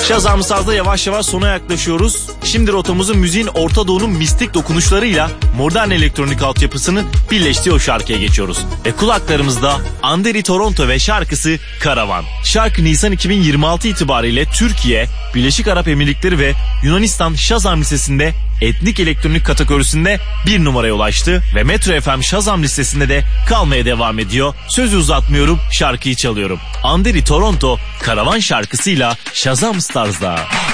Shazam Stars'da yavaş yavaş sona yaklaşıyoruz. Şimdi rotamızı müziğin Orta Doğu'nun mistik dokunuşlarıyla modern elektronik altyapısının birleştiği o şarkıya geçiyoruz. Ve kulaklarımızda Anderi Toronto ve şarkısı Karavan. Şarkı Nisan 2026 itibariyle Türkiye, Birleşik Arap Emirlikleri ve Yunanistan Shazam listesinde etnik elektronik kategorisinde 1 numaraya ulaştı ve Metro FM Shazam listesinde de kalmaya devam ediyor. Sözü uzatmıyorum, şarkıyı çalıyorum. Anderi Toronto Karavan şarkısıyla Shazam Stars'da.